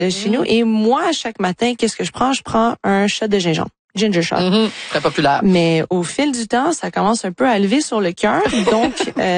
chez nous. Et moi, à chaque matin, qu'est-ce que je prends? Je prends un shot de gingembre. Ginger shot. Très populaire. Mais au fil du temps, ça commence un peu à lever sur le cœur. Donc,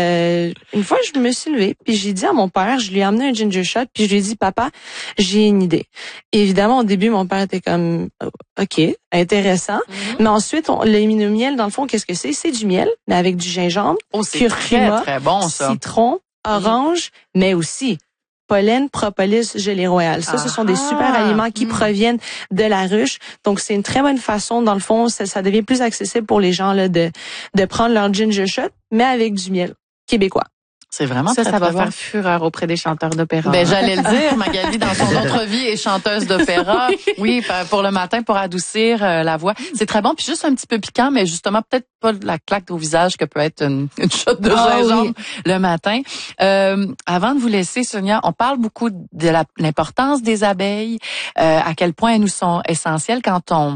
une fois, je me suis levée, puis j'ai dit à mon père, je lui ai amené un ginger shot, puis je lui ai dit, papa, j'ai une idée. Évidemment, au début, mon père était comme, OK, intéressant. Mais ensuite, le miel, dans le fond, qu'est-ce que c'est? C'est du miel, mais avec du gingembre, c'est curcuma, très bon, ça. citron, orange, mais aussi pollen, propolis, gelée royale. Ça, ce sont des super aliments qui proviennent de la ruche. Donc, c'est une très bonne façon, dans le fond, ça devient plus accessible pour les gens là de prendre leur ginger shot, mais avec du miel québécois. C'est vraiment ça très, va très faire bon. fureur auprès des chanteurs d'opéra. Ben, j'allais le dire, Magali, dans son autre vie, est chanteuse d'opéra. Oui, pour le matin, pour adoucir la voix. C'est très bon. Puis juste un petit peu piquant, mais justement, peut-être pas la claque au visage que peut être une shot de gingembre le matin. Avant de vous laisser, Sonia, on parle beaucoup de l'importance des abeilles, à quel point elles nous sont essentielles quand on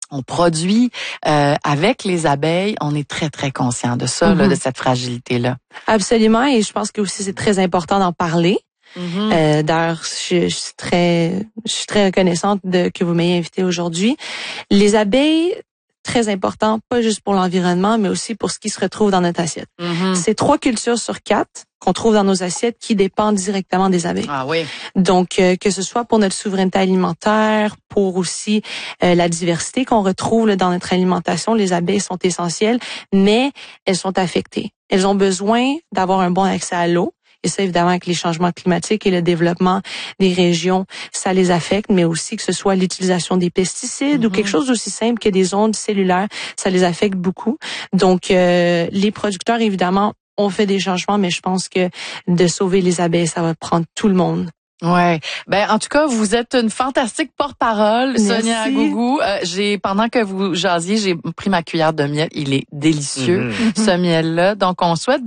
produit avec les abeilles, on est très, très conscient de ça, là, de cette fragilité-là. Absolument, et je pense que aussi c'est très important d'en parler. D'ailleurs, je suis très reconnaissante que vous m'ayez invitée aujourd'hui. Les abeilles, très important, pas juste pour l'environnement, mais aussi pour ce qui se retrouve dans notre assiette. C'est 3 cultures sur 4 qu'on trouve dans nos assiettes qui dépendent directement des abeilles. Ah oui. Donc, que ce soit pour notre souveraineté alimentaire, pour aussi la diversité qu'on retrouve là, dans notre alimentation, les abeilles sont essentielles, mais elles sont affectées. Elles ont besoin d'avoir un bon accès à l'eau. Et ça, évidemment, avec les changements climatiques et le développement des régions, ça les affecte, mais aussi que ce soit l'utilisation des pesticides ou quelque chose d'aussi simple que des ondes cellulaires, ça les affecte beaucoup. Donc, les producteurs, évidemment, ont fait des changements, mais je pense que de sauver les abeilles, ça va prendre tout le monde. Ouais. Ben en tout cas, vous êtes une fantastique porte-parole, Sonia Gougou. Pendant que vous jasiez, j'ai pris ma cuillère de miel. Il est délicieux, ce miel-là. Donc on souhaite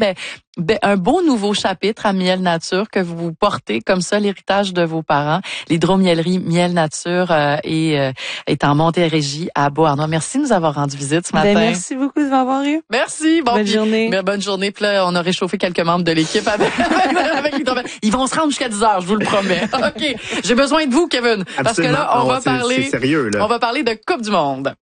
un beau nouveau chapitre à Miel Nature que vous portez comme ça l'héritage de vos parents. L'hydromiellerie Miel Nature est en Montérégie à Beauharnois. Merci de nous avoir rendu visite ce matin. Merci beaucoup de m'avoir eu. Merci. Bon, bonne journée. Bonne journée. Puis là, on a réchauffé quelques membres de l'équipe avec l'hydromiel. Ils vont se rendre jusqu'à 10h, je vous le promets. OK. J'ai besoin de vous, Kevin. Parce que là, on va parler. C'est sérieux, là. On va parler de Coupe du Monde.